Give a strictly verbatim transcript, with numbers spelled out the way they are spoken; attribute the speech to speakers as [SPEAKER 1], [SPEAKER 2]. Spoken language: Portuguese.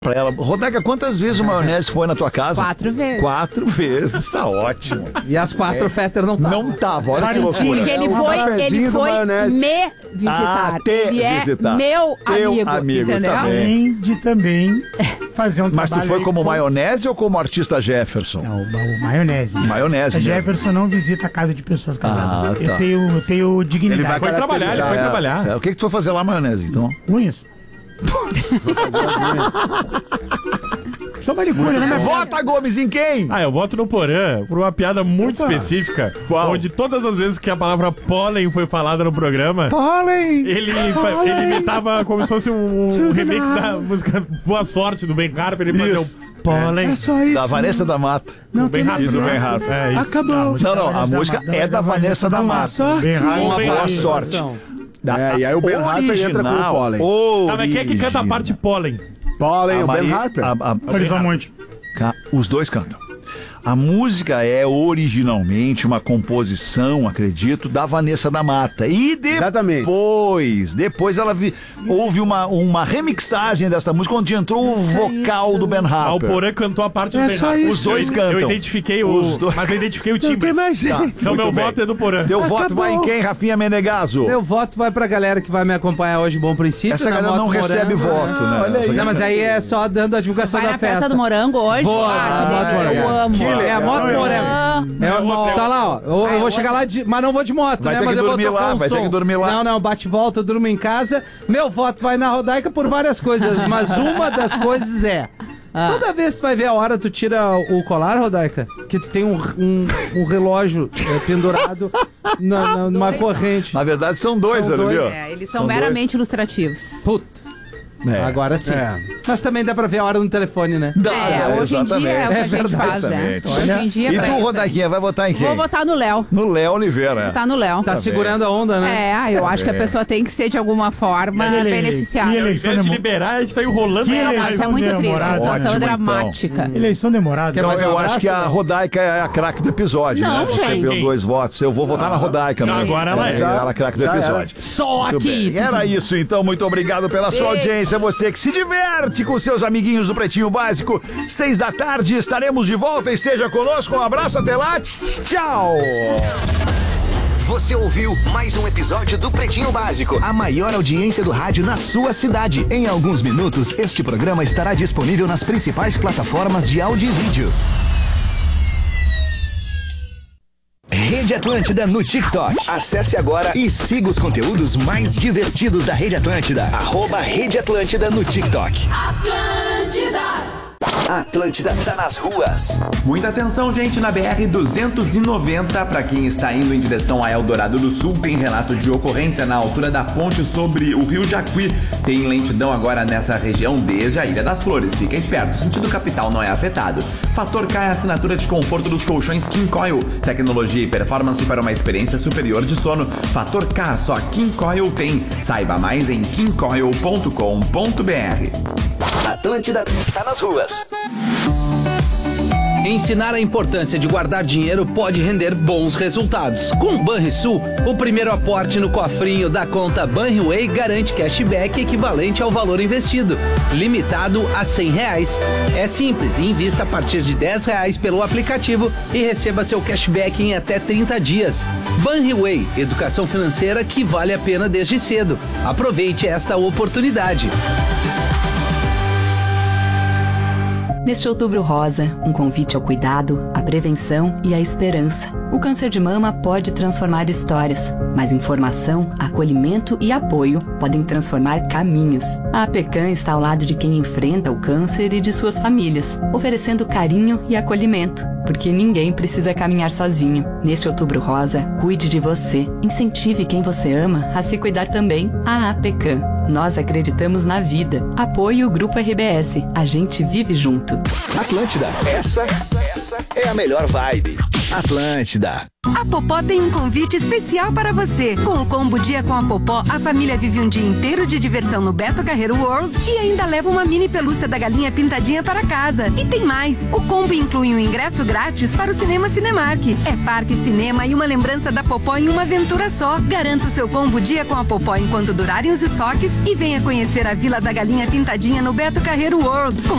[SPEAKER 1] pra ela, Rodaica, quantas vezes o maionese foi na tua casa?
[SPEAKER 2] Quatro vezes.
[SPEAKER 1] Quatro vezes, tá ótimo.
[SPEAKER 3] E as quatro é. Fetter não estavam.
[SPEAKER 1] Não tava, olha que loucura.
[SPEAKER 2] Porque ele foi, ele foi me visitar.
[SPEAKER 1] Ah, te
[SPEAKER 2] ele é
[SPEAKER 1] visitar.
[SPEAKER 2] meu
[SPEAKER 1] Teu
[SPEAKER 2] amigo,
[SPEAKER 1] amigo,
[SPEAKER 2] entendeu?
[SPEAKER 1] tá bem.
[SPEAKER 4] Além de também fazer um
[SPEAKER 1] Mas
[SPEAKER 4] trabalho...
[SPEAKER 1] tu foi
[SPEAKER 4] aí
[SPEAKER 1] como
[SPEAKER 4] com-
[SPEAKER 1] maionese ou como artista Jefferson?
[SPEAKER 4] Não, o, o maionese.
[SPEAKER 1] Maionese
[SPEAKER 4] A
[SPEAKER 1] mesmo.
[SPEAKER 4] Jefferson não visita a casa de pessoas casadas.
[SPEAKER 1] Ah, tá.
[SPEAKER 4] Eu tenho, eu tenho dignidade.
[SPEAKER 5] Ele vai
[SPEAKER 6] Foi trabalhar, ele foi
[SPEAKER 1] É,
[SPEAKER 6] trabalhar.
[SPEAKER 1] certo. O que que tu foi fazer lá, maionese, então?
[SPEAKER 4] Unhas. Sou manicure, né, minha
[SPEAKER 1] Vota, Gomes, em quem?
[SPEAKER 6] Ah, eu voto no Porã por uma piada muito
[SPEAKER 4] Opa.
[SPEAKER 6] específica.
[SPEAKER 1] Qual?
[SPEAKER 6] Onde todas as vezes que a palavra pólen foi falada no programa,
[SPEAKER 1] Pólen!
[SPEAKER 6] ele, fa- ele imitava como se fosse um, um remix da música Boa Sorte do Ben Harper. Ele fazia
[SPEAKER 1] Isso.
[SPEAKER 6] o pólen.
[SPEAKER 4] É só isso.
[SPEAKER 1] Da Vanessa da Mata.
[SPEAKER 6] Do Ben Harper.
[SPEAKER 1] do Ben Harper.
[SPEAKER 6] É isso.
[SPEAKER 4] Acabou.
[SPEAKER 1] Não, não, a música é da Vanessa da Mata.
[SPEAKER 4] Sorte.
[SPEAKER 6] Ben Harper.
[SPEAKER 1] Boa
[SPEAKER 6] Ben Harper.
[SPEAKER 1] sorte. Da-
[SPEAKER 5] É, e aí o Ben Harper entra com o
[SPEAKER 1] original.
[SPEAKER 5] pólen.
[SPEAKER 6] Tá, mas quem é que canta a parte pólen?
[SPEAKER 5] Pólen,
[SPEAKER 1] A
[SPEAKER 5] o Ben
[SPEAKER 1] Maria-
[SPEAKER 5] Harper.
[SPEAKER 1] a- a-
[SPEAKER 4] Eles são muito.
[SPEAKER 1] Ca- Os dois cantam. A música é originalmente uma composição, acredito, da Vanessa da Mata. E
[SPEAKER 5] Exatamente.
[SPEAKER 1] depois, depois ela vi, houve uma, uma remixagem dessa música onde entrou o vocal do Ben
[SPEAKER 6] Ah, o
[SPEAKER 1] Harper.
[SPEAKER 6] Porã cantou a parte
[SPEAKER 4] É
[SPEAKER 6] do Ben
[SPEAKER 4] só
[SPEAKER 6] Harper.
[SPEAKER 4] isso.
[SPEAKER 1] Os dois
[SPEAKER 6] eu,
[SPEAKER 1] cantam.
[SPEAKER 6] Eu identifiquei o...
[SPEAKER 1] Os dois.
[SPEAKER 6] Mas eu identifiquei o
[SPEAKER 4] Não tem
[SPEAKER 6] timbre.
[SPEAKER 4] mais jeito.
[SPEAKER 1] Tá,
[SPEAKER 6] Então
[SPEAKER 1] muito
[SPEAKER 6] meu
[SPEAKER 1] bem.
[SPEAKER 6] voto é do Porã.
[SPEAKER 1] Teu voto
[SPEAKER 4] Acabou.
[SPEAKER 1] vai em quem, Rafinha Menegaso?
[SPEAKER 3] Meu voto vai pra galera que vai me acompanhar hoje, Bom Princípio.
[SPEAKER 1] Essa
[SPEAKER 3] na
[SPEAKER 1] galera não
[SPEAKER 3] Moto
[SPEAKER 1] recebe
[SPEAKER 3] Morango.
[SPEAKER 1] voto, né?
[SPEAKER 5] olha aí.
[SPEAKER 1] Essa
[SPEAKER 3] Não, mas
[SPEAKER 1] galera-
[SPEAKER 3] aí é só dando a divulgação
[SPEAKER 2] Vai
[SPEAKER 3] da
[SPEAKER 2] na festa do morango hoje?
[SPEAKER 3] Vou,
[SPEAKER 2] Ah,
[SPEAKER 3] na
[SPEAKER 2] que
[SPEAKER 3] Moto
[SPEAKER 2] delícia,
[SPEAKER 3] Morango.
[SPEAKER 2] eu amo.
[SPEAKER 5] Que
[SPEAKER 3] É, a Moto
[SPEAKER 2] Eu
[SPEAKER 3] Morango.
[SPEAKER 2] amo.
[SPEAKER 3] É, tá lá, ó. Eu, eu vou chegar lá, de, mas não vou de moto,
[SPEAKER 1] Vai
[SPEAKER 3] né?
[SPEAKER 1] ter
[SPEAKER 3] Mas
[SPEAKER 1] que
[SPEAKER 3] eu vou
[SPEAKER 1] dormir
[SPEAKER 3] tocar
[SPEAKER 1] lá,
[SPEAKER 3] um
[SPEAKER 1] vai ter
[SPEAKER 3] som.
[SPEAKER 1] que dormir lá.
[SPEAKER 3] Não, não, bate e volta, eu durmo em casa. Meu voto vai na Rodaica por várias coisas, mas uma das coisas é...
[SPEAKER 2] Ah.
[SPEAKER 3] Toda vez que tu vai ver a hora, tu tira o colar, Rodaica, que tu tem um, um, um relógio é, pendurado na, na, numa
[SPEAKER 2] Dois.
[SPEAKER 3] corrente.
[SPEAKER 1] Na verdade são dois,
[SPEAKER 3] São
[SPEAKER 1] ali,
[SPEAKER 3] dois.
[SPEAKER 1] ó.
[SPEAKER 2] É, eles são,
[SPEAKER 1] São
[SPEAKER 2] meramente ilustrativos.
[SPEAKER 3] Puta,
[SPEAKER 1] É.
[SPEAKER 3] agora sim.
[SPEAKER 5] É.
[SPEAKER 3] Mas também dá pra ver a hora no telefone, né?
[SPEAKER 1] Dá,
[SPEAKER 2] É,
[SPEAKER 1] dá,
[SPEAKER 2] hoje em dia é o que a gente
[SPEAKER 3] verdade,
[SPEAKER 2] faz, né?
[SPEAKER 1] exatamente.
[SPEAKER 2] Hoje em dia é
[SPEAKER 1] E
[SPEAKER 2] pra
[SPEAKER 1] tu,
[SPEAKER 2] isso.
[SPEAKER 1] Rodaiquinha, vai votar em quem?
[SPEAKER 2] Vou votar no Léo.
[SPEAKER 1] No Léo Oliveira.
[SPEAKER 2] Tá no Léo.
[SPEAKER 3] Tá
[SPEAKER 1] Tá
[SPEAKER 3] segurando a onda, né?
[SPEAKER 2] É, ah, eu acho que a pessoa tem que ser de alguma forma
[SPEAKER 4] Ele-
[SPEAKER 2] beneficiada.
[SPEAKER 4] que
[SPEAKER 6] Ao
[SPEAKER 4] eleição
[SPEAKER 6] invés de
[SPEAKER 4] demo-
[SPEAKER 6] liberar, a gente tá enrolando
[SPEAKER 4] Que
[SPEAKER 6] ela
[SPEAKER 2] Não,
[SPEAKER 6] mais.
[SPEAKER 2] isso é muito triste, a
[SPEAKER 4] demorada.
[SPEAKER 2] situação
[SPEAKER 1] Ótimo,
[SPEAKER 2] é
[SPEAKER 1] então.
[SPEAKER 2] dramática.
[SPEAKER 4] Eleição demorada.
[SPEAKER 3] Quer
[SPEAKER 1] Então,
[SPEAKER 3] mais um
[SPEAKER 1] eu
[SPEAKER 3] abraço,
[SPEAKER 1] acho que a
[SPEAKER 3] Léo?
[SPEAKER 1] Rodaica é a craque do episódio,
[SPEAKER 2] Não,
[SPEAKER 1] né? Recebeu
[SPEAKER 6] gente.
[SPEAKER 1] dois votos. Eu vou votar na Rodaica,
[SPEAKER 6] Não,
[SPEAKER 1] né?
[SPEAKER 6] agora ela é.
[SPEAKER 1] Ela é a craque do
[SPEAKER 5] Já era.
[SPEAKER 1] episódio.
[SPEAKER 3] Só
[SPEAKER 1] Muito
[SPEAKER 3] aqui.
[SPEAKER 1] bem. Era isso, então. Muito obrigado pela sua audiência. Você que se diverte com seus amiguinhos do Pretinho Básico. Seis da tarde, estaremos de volta. Esteja conosco. Um abraço, até lá. Tchau!
[SPEAKER 7] Você ouviu mais um episódio do Pretinho Básico, a maior audiência do rádio na sua cidade. Em alguns minutos, este programa estará disponível nas principais plataformas de áudio e vídeo. Rede Atlântida no TikTok. Acesse agora e siga os conteúdos mais divertidos da Rede Atlântida. Arroba Rede Atlântida no TikTok. Atlântida! Atlântida tá nas ruas.
[SPEAKER 8] Muita atenção, gente, na B R duzentos e noventa. Para quem está indo em direção a Eldorado do Sul, tem relato de ocorrência na altura da ponte sobre o Rio Jacuí. Tem lentidão agora nessa região desde a Ilha das Flores. Fica esperto, o sentido capital não é afetado. Fator K é a assinatura de conforto dos colchões King Coil. Tecnologia e performance para uma experiência superior de sono. Fator K, só King Coil tem. Saiba mais em king coil ponto com ponto b r.
[SPEAKER 7] Atlântida tá nas ruas.
[SPEAKER 3] Ensinar a importância de guardar dinheiro pode render bons resultados. Com o Banrisul, o primeiro aporte no cofrinho da conta Banriway garante cashback equivalente ao valor investido, limitado a cem reais. É simples, invista a partir de dez reais pelo aplicativo e receba seu cashback em até trinta dias. Banriway, educação financeira que vale a pena desde cedo. Aproveite esta oportunidade.
[SPEAKER 9] Neste Outubro Rosa, um convite ao cuidado, à prevenção e à esperança. O câncer de mama pode transformar histórias, mas informação, acolhimento e apoio podem transformar caminhos. A APECAM está ao lado de quem enfrenta o câncer e de suas famílias, oferecendo carinho e acolhimento, porque ninguém precisa caminhar sozinho. Neste Outubro Rosa, cuide de você, incentive quem você ama a se cuidar também. A APECAM. Nós acreditamos na vida. Apoie o Grupo R B S. A gente vive junto.
[SPEAKER 7] Atlântida, essa, essa é a melhor vibe. Atlântida.
[SPEAKER 10] A Popó tem um convite especial para você. Com o combo Dia com a Popó, a família vive um dia inteiro de diversão no Beto Carreiro World e ainda leva uma mini pelúcia da galinha pintadinha para casa. E tem mais, o combo inclui um ingresso grátis para o Cinema Cinemark. É parque, cinema e uma lembrança da Popó em uma aventura só. Garanta o seu combo Dia com a Popó enquanto durarem os estoques e venha conhecer a Vila da Galinha Pintadinha no Beto Carreiro World. Com